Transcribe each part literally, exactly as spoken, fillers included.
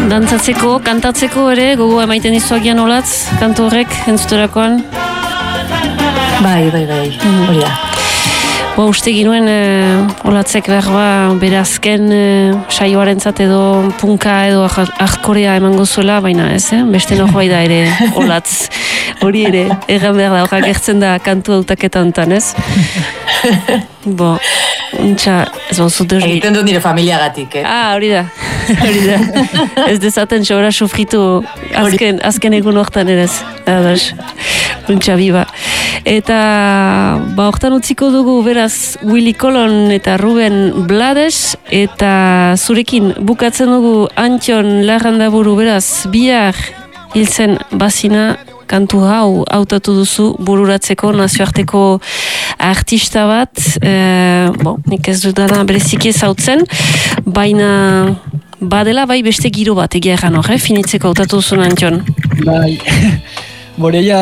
dantzatzeko, kantatzeko ere, gogo emaiten dizuagian olatz, kantu horrek, entzuterakoan? Bai, bai, bai, hori da. Ba, uste ginuen eh, olatzek behar ba, bere azken eh, saioaren zat edo punka edo ahkorea emango zuela, baina ez, eh? Beste norbait da ere olatz. Hori ere, egan behar da, horrak gertzen da kantu autaketa honetan, ez? Bo, untxa, ez bau zut dut... Egiten dut nire familiagatik, eh? Ah, hori da, hori da. Ez dezaten sobra sufritu azken, azken egun hortan ere ez. Adas, untxa biba. Eta, ba, hortan utziko dugu beraz Willy Colon eta Ruben Blades, eta zurekin bukatzen dugu Antxon Larrandaburu beraz bihar hiltzen bazina kantu hau hautatu duzu bururatzeko nazioarteko artista bat, e, bo, nik ez dudana bereziki ezautzen, baina badela bai beste giro bat egia egan hor, eh? Finitzeko hautatu duzu Antxon. Bai, boreia...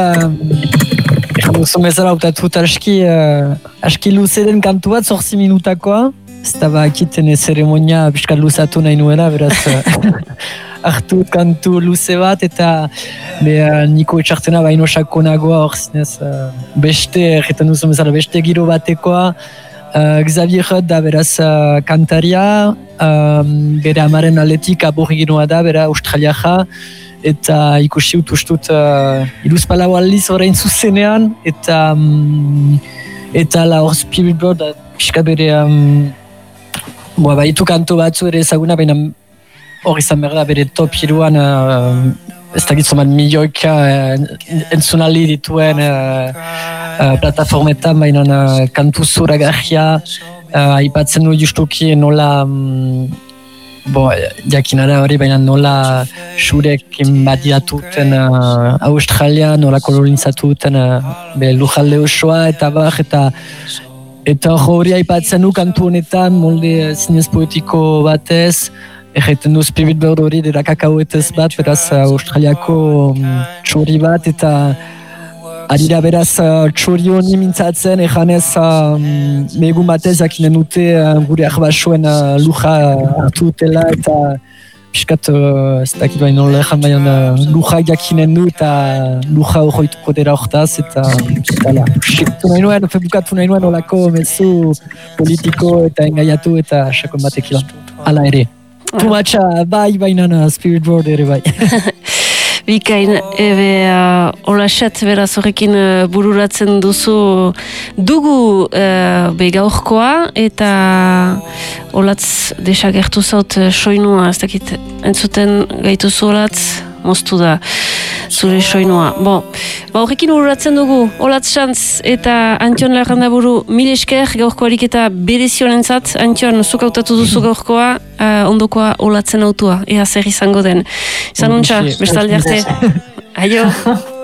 Egan bezala hautatut aski, uh, aski luze den kantu bat, zortzi minutakoa. Ez da bakiten zeremonia piskat luzatu nahi nuela, beraz hartu kantu luze bat, eta be, uh, niko etxartena baino sakonagoa hor zinez. Uh, beste, erretan duzu bezala, beste giro batekoa. Uh, Xavier Rudd da beraz uh, kantaria, um, bere amaren aletik aboriginoa da, bera australiaja. Eta ikusi utustut uh, iruzpalau aldiz orain zuzenean, eta um, eta la hor Spirit Bird da pixka bere um, boa, baitu kanto batzu ere ezaguna, baina hor izan behar da bere top hiruan uh, ez dakit zoman milioika uh, entzunaldi dituen uh, uh, plataformetan, baina uh, kantu zoragarria uh, aipatzen du justuki nola um, Bo, jakinara hori, baina nola xurek badiatuten uh, Australia, nola kolonizatuten uh, be lujalde osoa, eta bar, eta eta hori aipatzen du kantu honetan, molde zinez poetiko batez, egiten du Spirit Bird hori dira kakauetez bat, beraz Australiako um, txuri bat, eta adira beraz uh, txuri honi mintzatzen, eganez uh, megun batez jakinen dute uh, gure arbasoen uh, luja hartu dutela, eta piskat uh, ez dakit baino lehan baina uh, luja jakinen du, eta luja horretuko dira hortaz, eta ala, bukatu nahi nuen, bukatu nahi nuen olako mezu politiko eta engaiatu eta sakon batekin. Ala ere. Tumatxa bai baina Spirit Bird ere bai. Bikain, ebe uh, olaxat beraz horrekin uh, bururatzen duzu dugu uh, begaurkoa, eta olatz desagertu zaut uh, soinua, ez dakit entzuten gaituzu olatz, moztu da zure soinua. Bo, ba horrekin bururatzen dugu olatz xantz eta Antxon Larrandaburu mil esker gaurko ariketa berezionentzat. Antxon, zuk hautatu duzu gaurkoa, uh, ondokoa olatzen autua, ea zer izango den. Izan untxa, bestalde arte. Aio!